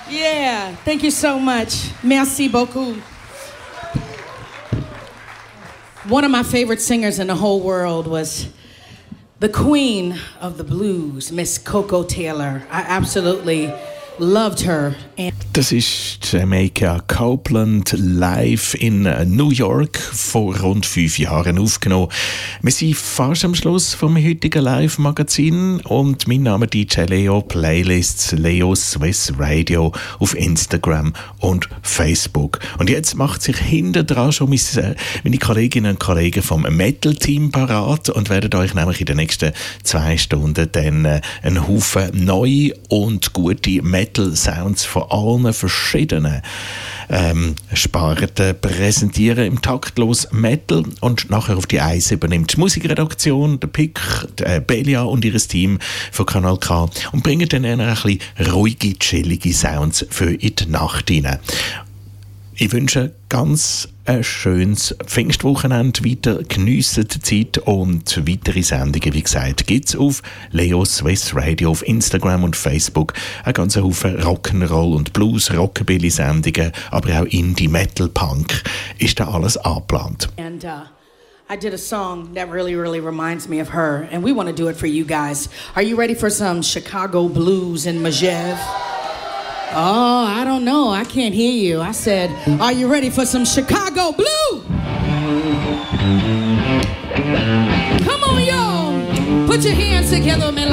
Yeah, thank you so much. Merci beaucoup. One of my favorite singers in the whole world was the queen of the blues, Miss Coco Taylor. I absolutely loved her. Das ist Jamaica Copeland live in New York vor rund 5 Jahren aufgenommen. Wir sind fast am Schluss vom heutigen Live-Magazin und mein Name DJ Leo, Playlists Leo Swiss Radio auf Instagram und Facebook. Und jetzt macht sich hinten dran schon meine Kolleginnen und Kollegen vom Metal-Team parat und werden euch nämlich in den nächsten 2 Stunden dann einen Haufen neue und gute Metal-Sounds von allen verschiedenen Sparten präsentieren im taktlos Metal. Und nachher auf die Eis übernimmt die Musikredaktion, der Pick, Belia und ihr Team von Kanal K und bringen dann ein bisschen ruhige, chillige Sounds für in die Nacht rein. Ich wünsche ganz ein schönes Pfingstwochenende, weiter geniessen die Zeit und weitere Sendungen, wie gesagt, gibt es auf Leo Swiss Radio auf Instagram und Facebook. Ein ganzer Haufen Rock'n'Roll und Blues, Rockabilly-Sendungen, aber auch Indie, Metal, Punk ist da alles angeplant. And I did a song that really reminds me of her, and we want to do it for you guys. Are you ready for some Chicago blues in Majev? Oh, I don't know. I can't hear you. I said, are you ready for some Chicago blue? Come on, y'all. Put your hands together, man.